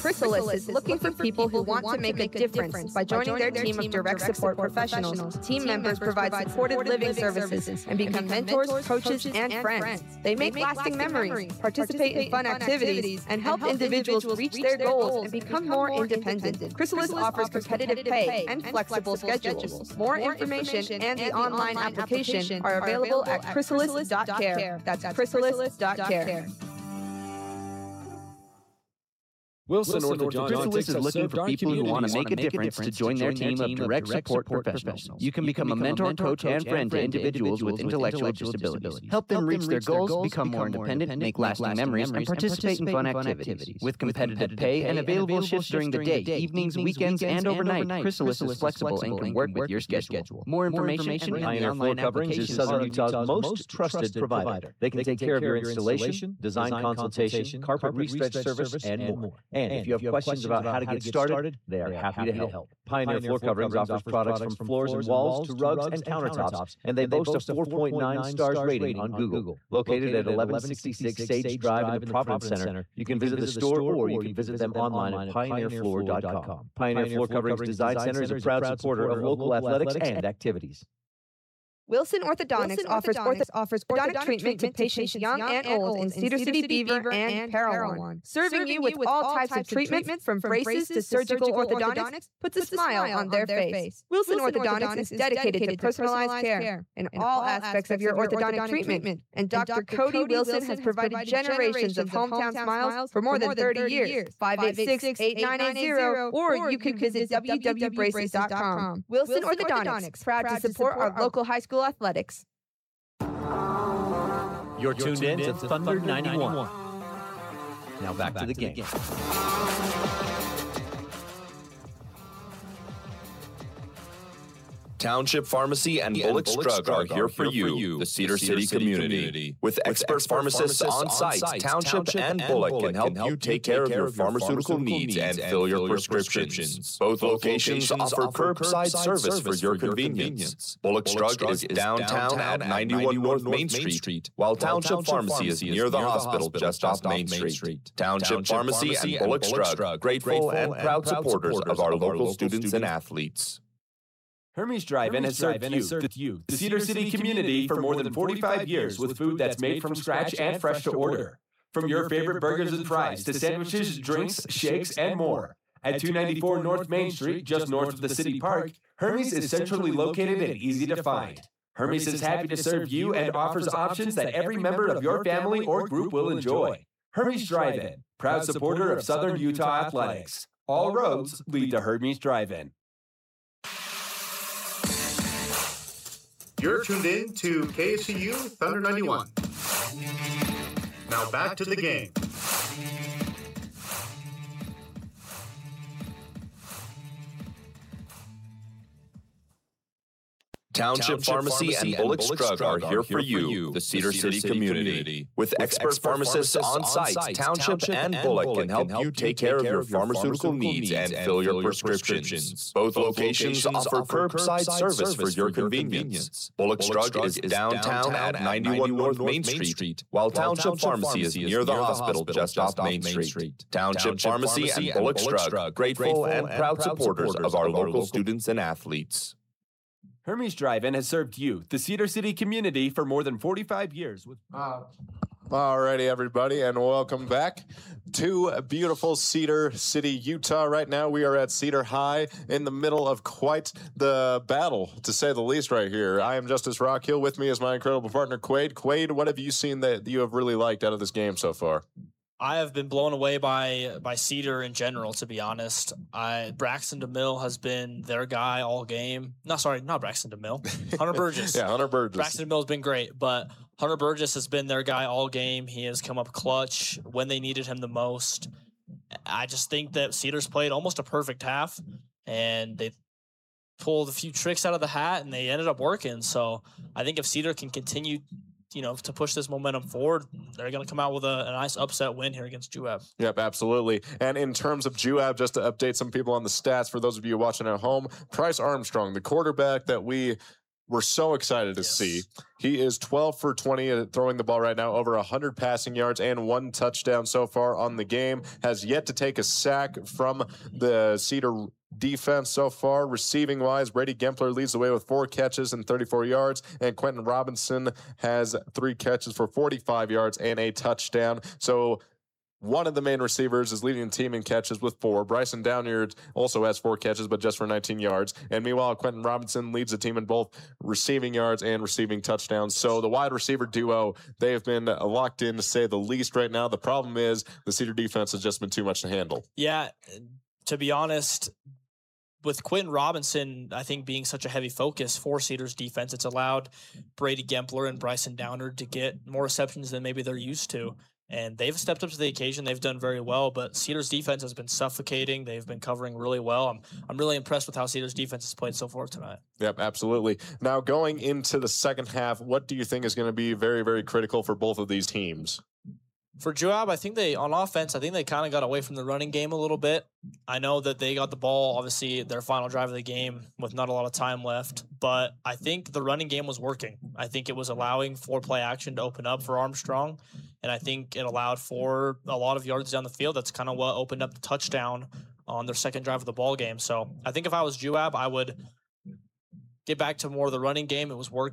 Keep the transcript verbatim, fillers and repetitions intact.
Chrysalis is looking for people who want to make a difference by joining their team of direct support professionals. Team members provide supported living services and become mentors, coaches, and friends. They make lasting memories, participate in fun activities, and help individuals reach their goals and become more independent. Chrysalis offers competitive pay and flexible schedules. More information and the online application are available at chrysalis dot care. That's chrysalis dot care. Wilson, Wilson Orthodontics Chrysalis is looking for people who want to make a difference to join their team of direct support professionals. You can become a mentor, coach, and friend to individuals with intellectual disabilities. Help them reach their goals, become more independent, make lasting memories, and participate in fun activities. With competitive pay and available shifts during the day, evenings, weekends, and overnight, Chrysalis is flexible and can work with your schedule. More information and Pioneer Floor Coverings is Southern Utah's most trusted provider. They can take care of your installation, design consultation, carpet restretch service, and more. And if you have questions about how to get started, they are happy to help. Pioneer Floor Coverings offers products from floors and walls to rugs and countertops, and they boast a four point nine stars rating on Google. Located at eleven sixty-six Sage Drive in the Providence Center, you can visit the store or you can visit them online at pioneer floor dot com. Pioneer Floor Coverings Design Center is a proud supporter of local athletics and activities. Wilson Orthodontics, Wilson offers, Ortho offers orthodontic, orthodontic treatment to patients young and old in Cedar City, Beaver, and Parowan. Serving you with all types of treatment, from braces to surgical orthodontics, puts a smile on their face. Wilson Orthodontics is dedicated to personalized care in all aspects of your orthodontic treatment, and Doctor Cody Wilson has provided generations of hometown smiles for more than thirty years. five eight six, eight nine eight zero, or you can visit w w w dot braces dot com. Wilson Orthodontics, proud to support our local high school athletics. You're tuned in to Thunder ninety-one. Now back to the game. Township Pharmacy and Bullock's Drug are here for you, the Cedar City community. With expert pharmacists on site, Township and Bullock can help you take care of your pharmaceutical needs and fill your prescriptions. Both locations offer curbside service for your convenience. Bullock's Drug is downtown at ninety-one North Main Street, while Township Pharmacy is near the hospital just off Main Street. Township Pharmacy and Bullock's Drug, grateful and proud supporters of our local students and athletes. Hermes Drive-In has served you, the Cedar City community, for more than forty-five years with food that's made from scratch and fresh to order. From your favorite burgers and fries to sandwiches, drinks, shakes, and more. At two ninety-four North Main Street, just north of the City Park, Hermes is centrally located and easy to find. Hermes is happy to serve you and offers options that every member of your family or group will enjoy. Hermes Drive-In, proud supporter of Southern Utah athletics. All roads lead to Hermes Drive-In. You're tuned in to K C U Thunder ninety-one. Now back to the game. Township Pharmacy and Bullock's Drug are here for you, the Cedar City community. With expert pharmacists on site, Township and Bullock can help you take care of your pharmaceutical needs and fill your prescriptions. Both locations offer curbside service for your convenience. Bullock's Drug is downtown at ninety-one North Main Street, while Township Pharmacy is near the hospital just off Main Street. Township Pharmacy and Bullock's Drug, grateful and proud supporters of our local students and athletes. Hermes Drive-In has served you, the Cedar City community, for more than forty-five years. With uh, Alrighty, everybody, and welcome back to beautiful Cedar City, Utah. Right now, we are at Cedar High in the middle of quite the battle, to say the least, right here. I am Justice Rockhill. With me is my incredible partner, Quaid. Quaid, what have you seen that you have really liked out of this game so far? I have been blown away by by Cedar in general, to be honest. I Braxton DeMille has been their guy all game. No, sorry, not Braxton DeMille. Hunter Burgess. yeah, Hunter Burgess. Braxton DeMille has been great, but Hunter Burgess has been their guy all game. He has come up clutch when they needed him the most. I just think that Cedar's played almost a perfect half, and they pulled a few tricks out of the hat, and they ended up working. So I think if Cedar can continue, you know, to push this momentum forward, they're going to come out with a, a nice upset win here against J U A B. Yep, absolutely. And in terms of J U A B, just to update some people on the stats, for those of you watching at home, Bryce Armstrong, the quarterback that we we're so excited to Yes. see. He is twelve for twenty at throwing the ball right now, over one hundred passing yards and one touchdown so far on the game. Has yet to take a sack from the Cedar defense so far. Receiving wise, Brady Gempler leads the way with four catches and thirty-four yards, and Quentin Robinson has three catches for forty-five yards and a touchdown. So one of the main receivers is leading the team in catches with four. Bryson Downyard also has four catches, but just for nineteen yards. And meanwhile, Quentin Robinson leads the team in both receiving yards and receiving touchdowns. So the wide receiver duo, they have been locked in to say the least right now. The problem is the Cedar defense has just been too much to handle. Yeah, to be honest, with Quentin Robinson, I think being such a heavy focus for Cedar's defense, it's allowed Brady Gempler and Bryson Downard to get more receptions than maybe they're used to. And they've stepped up to the occasion. They've done very well, but Cedar's defense has been suffocating. They've been covering really well. I'm I'm really impressed with how Cedar's defense has played so far tonight. Yep, absolutely. Now, going into the second half, what do you think is going to be very, very critical for both of these teams? For Joab, I think they, on offense, I think they kind of got away from the running game a little bit. I know that they got the ball, obviously, their final drive of the game with not a lot of time left, but I think the running game was working. I think it was allowing for play action to open up for Armstrong, and I think it allowed for a lot of yards down the field. That's kind of what opened up the touchdown on their second drive of the ball game. So I think if I was Joab, I would get back to more of the running game. It was working.